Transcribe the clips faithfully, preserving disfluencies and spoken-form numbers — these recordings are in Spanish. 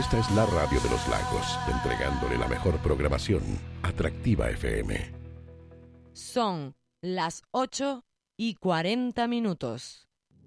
Esta es la radio de los lagos, entregándole la mejor programación. Atractiva F M. Son las ocho y cuarenta minutos.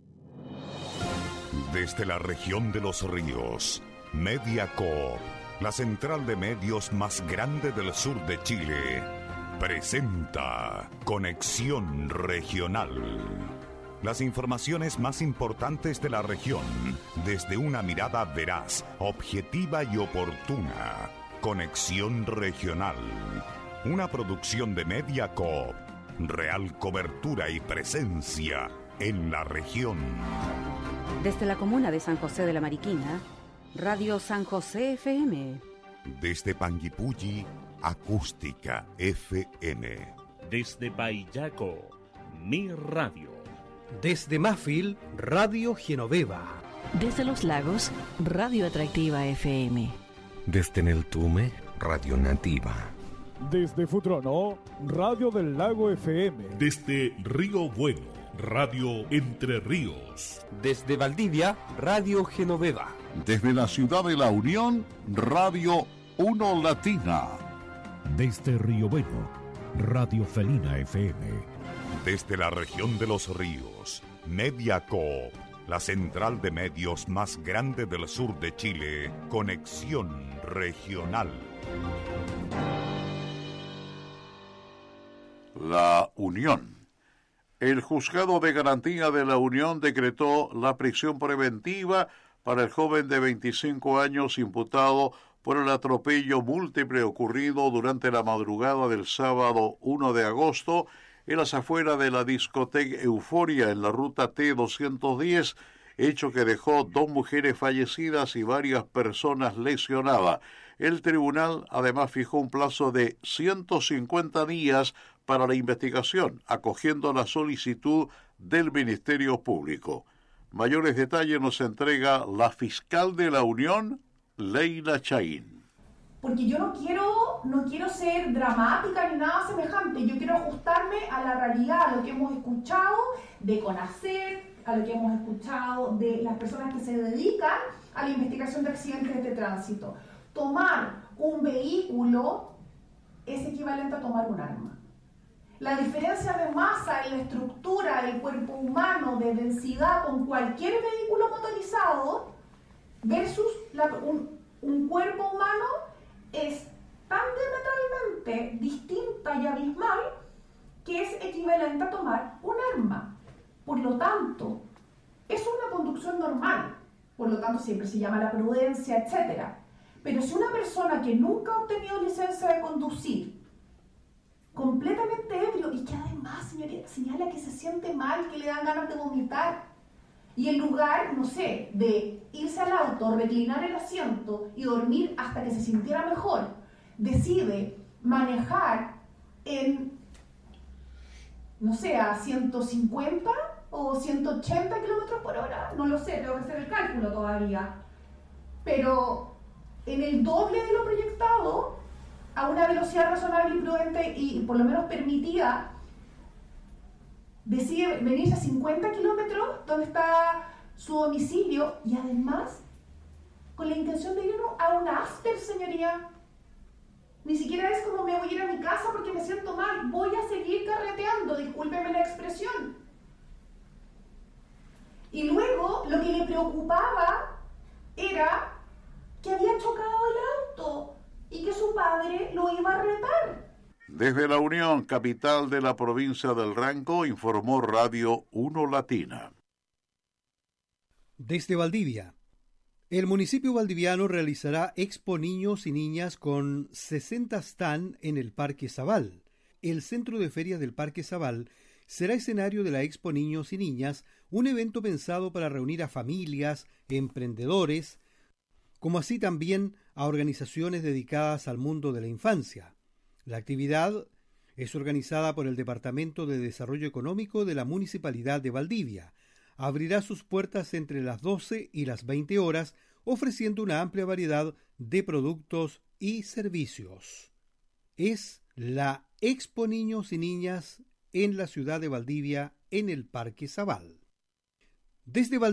Desde la región de los ríos, Mediacorp, la central de medios más grande del sur de Chile, presenta Conexión Regional. Las informaciones más importantes de la región, desde una mirada veraz, objetiva y oportuna. Conexión Regional, una producción de Mediacorp, real cobertura y presencia en la región. Desde la comuna de San José de la Mariquina, Radio San José F M. Desde Panguipulli, Acústica F M. Desde Payaco, Mi Radio. Desde Mafil, Radio Genoveva. Desde Los Lagos, Radio Atractiva F M. Desde Neltume, Radio Nativa. Desde Futrono, Radio del Lago F M. Desde Río Bueno, Radio Entre Ríos. Desde Valdivia, Radio Genoveva. Desde la ciudad de La Unión, Radio Uno Latina. Desde Río Bueno, Radio Felina F M. Desde la región de los ríos, Mediacorp, la central de medios más grande del sur de Chile, Conexión Regional. La Unión. El Juzgado de Garantía de la Unión decretó la prisión preventiva para el joven de veinticinco años imputado por el atropello múltiple ocurrido durante la madrugada del sábado primero de agosto en las afueras de la discoteca Euforia en la ruta T doscientos diez, hecho que dejó dos mujeres fallecidas y varias personas lesionadas. El tribunal además fijó un plazo de ciento cincuenta días para la investigación, acogiendo la solicitud del Ministerio Público. Mayores detalles nos entrega la fiscal de la Unión, Leila Chaín. Porque yo no quiero, no quiero ser dramática ni nada semejante, yo quiero ajustarme a la realidad, a lo que hemos escuchado de CONACER, a lo que hemos escuchado de las personas que se dedican a la investigación de accidentes de tránsito. Tomar un vehículo es equivalente a tomar un arma. La diferencia de masa en la estructura del cuerpo humano, de densidad con cualquier vehículo motorizado versus la, un, un cuerpo humano es tan diametralmente distinta y abismal que es equivalente a tomar un arma. Por lo tanto, es una conducción normal, por lo tanto siempre se llama la prudencia, etcétera. Pero si una persona que nunca ha obtenido licencia de conducir, completamente ebrio, y que además señoría, señala que se siente mal, que le dan ganas de vomitar, y en lugar, no sé, de irse al auto, reclinar el asiento y dormir hasta que se sintiera mejor, decide manejar en, no sé, a ciento cincuenta o ciento ochenta kilómetros por hora, no lo sé, tengo que hacer el cálculo todavía, pero en el doble de lo proyectado, a una velocidad razonable y prudente y por lo menos permitida, decide venirse a cincuenta kilómetros donde está su domicilio y además con la intención de ir a un after, señoría. Ni siquiera es como me voy a ir a mi casa porque me siento mal, voy a seguir carreteando, discúlpeme la expresión. Y luego lo que le preocupaba era que había chocado el auto y que su padre lo iba a retar. Desde la Unión, capital de la provincia del Ranco, informó Radio Uno Latina. Desde Valdivia, el municipio valdiviano realizará Expo Niños y Niñas con sesenta stand en el Parque Zabal. El centro de ferias del Parque Zabal será escenario de la Expo Niños y Niñas, un evento pensado para reunir a familias, emprendedores, como así también a organizaciones dedicadas al mundo de la infancia. La actividad es organizada por el Departamento de Desarrollo Económico de la Municipalidad de Valdivia. Abrirá sus puertas entre las doce y las veinte horas, ofreciendo una amplia variedad de productos y servicios. Es la Expo Niños y Niñas en la ciudad de Valdivia, en el Parque Zabal. Desde Valdivia,